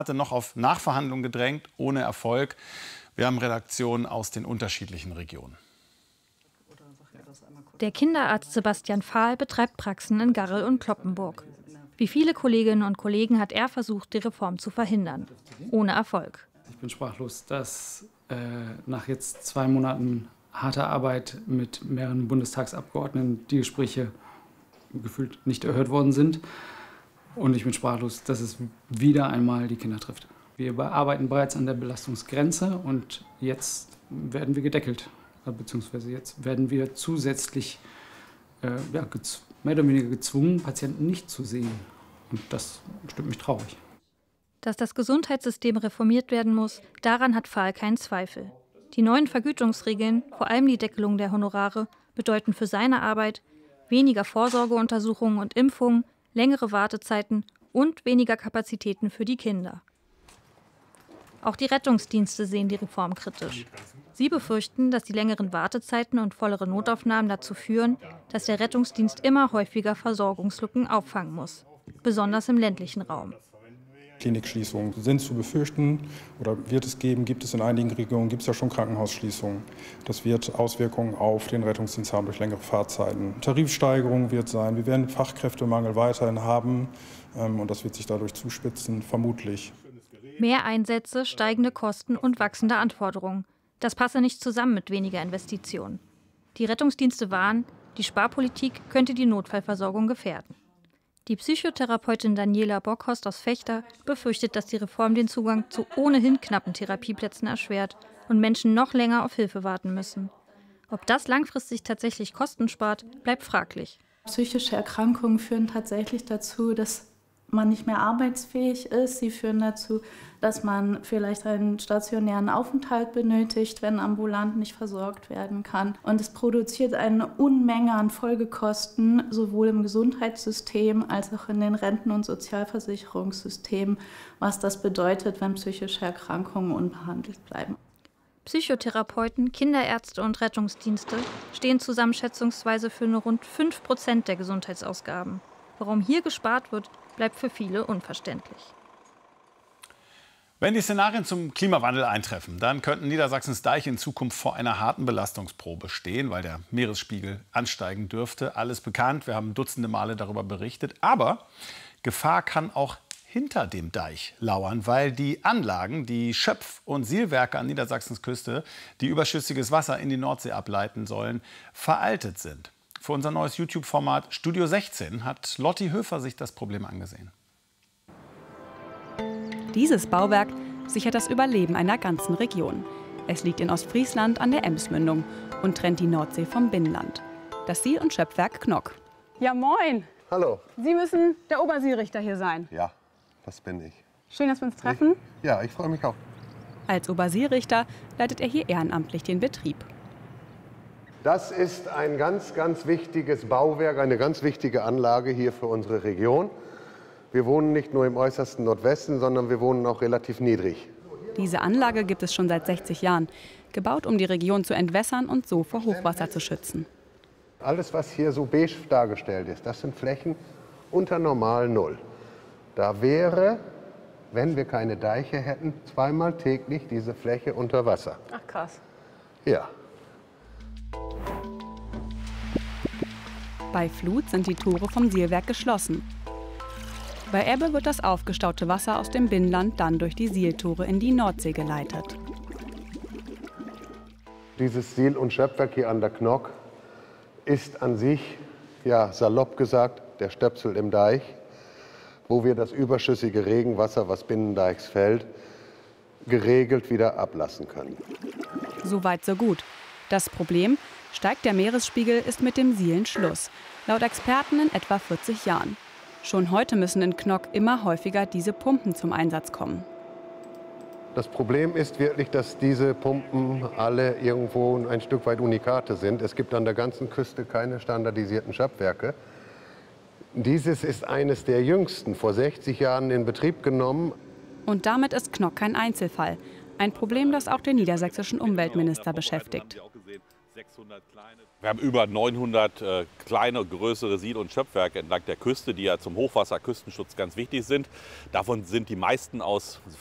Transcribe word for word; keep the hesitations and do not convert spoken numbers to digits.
Hatte noch auf Nachverhandlungen gedrängt, ohne Erfolg. Wir haben Redaktionen aus den unterschiedlichen Regionen. Der Kinderarzt Sebastian Fahl betreibt Praxen in Garrel und Cloppenburg. Wie viele Kolleginnen und Kollegen hat er versucht, die Reform zu verhindern. Ohne Erfolg. Ich bin sprachlos, dass äh, nach jetzt zwei Monaten harter Arbeit mit mehreren Bundestagsabgeordneten die Gespräche gefühlt nicht erhört worden sind. Und ich bin sprachlos, dass es wieder einmal die Kinder trifft. Wir arbeiten bereits an der Belastungsgrenze und jetzt werden wir gedeckelt. Beziehungsweise jetzt werden wir zusätzlich äh, ja, mehr oder weniger gezwungen, Patienten nicht zu sehen. Und das stimmt mich traurig. Dass das Gesundheitssystem reformiert werden muss, daran hat Fahl keinen Zweifel. Die neuen Vergütungsregeln, vor allem die Deckelung der Honorare, bedeuten für seine Arbeit weniger Vorsorgeuntersuchungen und Impfungen, längere Wartezeiten und weniger Kapazitäten für die Kinder. Auch die Rettungsdienste sehen die Reform kritisch. Sie befürchten, dass die längeren Wartezeiten und vollere Notaufnahmen dazu führen, dass der Rettungsdienst immer häufiger Versorgungslücken auffangen muss, besonders im ländlichen Raum. Klinikschließungen sind zu befürchten oder wird es geben, gibt es in einigen Regionen, gibt es ja schon Krankenhausschließungen. Das wird Auswirkungen auf den Rettungsdienst haben durch längere Fahrzeiten. Tarifsteigerung wird sein, wir werden Fachkräftemangel weiterhin haben und das wird sich dadurch zuspitzen, vermutlich. Mehr Einsätze, steigende Kosten und wachsende Anforderungen. Das passe nicht zusammen mit weniger Investitionen. Die Rettungsdienste warnen, die Sparpolitik könnte die Notfallversorgung gefährden. Die Psychotherapeutin Daniela Bockhorst aus Vechta befürchtet, dass die Reform den Zugang zu ohnehin knappen Therapieplätzen erschwert und Menschen noch länger auf Hilfe warten müssen. Ob das langfristig tatsächlich Kosten spart, bleibt fraglich. Psychische Erkrankungen führen tatsächlich dazu, dass man nicht mehr arbeitsfähig ist. Sie führen dazu, dass man vielleicht einen stationären Aufenthalt benötigt, wenn ambulant nicht versorgt werden kann. Und es produziert eine Unmenge an Folgekosten, sowohl im Gesundheitssystem als auch in den Renten- und Sozialversicherungssystemen, was das bedeutet, wenn psychische Erkrankungen unbehandelt bleiben. Psychotherapeuten, Kinderärzte und Rettungsdienste stehen zusammen schätzungsweise für nur rund fünf Prozent der Gesundheitsausgaben. Warum hier gespart wird, bleibt für viele unverständlich. Wenn die Szenarien zum Klimawandel eintreffen, dann könnten Niedersachsens Deiche in Zukunft vor einer harten Belastungsprobe stehen, weil der Meeresspiegel ansteigen dürfte. Alles bekannt, wir haben dutzende Male darüber berichtet. Aber Gefahr kann auch hinter dem Deich lauern, weil die Anlagen, die Schöpf- und Sielwerke an Niedersachsens Küste, die überschüssiges Wasser in die Nordsee ableiten sollen, veraltet sind. Für unser neues YouTube-Format Studio sechzehn hat Lotti Höfer sich das Problem angesehen. Dieses Bauwerk sichert das Überleben einer ganzen Region. Es liegt in Ostfriesland an der Emsmündung und trennt die Nordsee vom Binnenland. Das Siel- und Schöpfwerk Knock. Ja, moin. Hallo. Sie müssen der Oberseerichter hier sein. Ja, das bin ich. Schön, dass wir uns treffen. Ich, ja, ich freue mich auch. Als Oberseerichter leitet er hier ehrenamtlich den Betrieb. Das ist ein ganz, ganz wichtiges Bauwerk, eine ganz wichtige Anlage hier für unsere Region. Wir wohnen nicht nur im äußersten Nordwesten, sondern wir wohnen auch relativ niedrig. Diese Anlage gibt es schon seit sechzig Jahren, gebaut, um die Region zu entwässern und so vor Hochwasser zu schützen. Alles, was hier so beige dargestellt ist, das sind Flächen unter normal Null. Da wäre, wenn wir keine Deiche hätten, zweimal täglich diese Fläche unter Wasser. Ach krass. Ja. Bei Flut sind die Tore vom Sielwerk geschlossen. Bei Ebbe wird das aufgestaute Wasser aus dem Binnenland dann durch die Sieltore in die Nordsee geleitet. Dieses Siel- und Schöpfwerk hier an der Knock ist an sich, ja salopp gesagt, der Stöpsel im Deich, wo wir das überschüssige Regenwasser, was binnendeichs fällt, geregelt wieder ablassen können. So weit, so gut. Das Problem: steigt der Meeresspiegel, ist mit dem Sielen Schluss. Laut Experten in etwa vierzig Jahren. Schon heute müssen in Knock immer häufiger diese Pumpen zum Einsatz kommen. Das Problem ist wirklich, dass diese Pumpen alle irgendwo ein Stück weit Unikate sind. Es gibt an der ganzen Küste keine standardisierten Schöpfwerke. Dieses ist eines der jüngsten, vor sechzig Jahren in Betrieb genommen. Und damit ist Knock kein Einzelfall. Ein Problem, das auch den niedersächsischen Umweltminister beschäftigt. Wir haben über neunhundert äh, kleine, größere Siel- und Schöpfwerke entlang der Küste, die ja zum Hochwasserküstenschutz ganz wichtig sind. Davon sind die meisten aus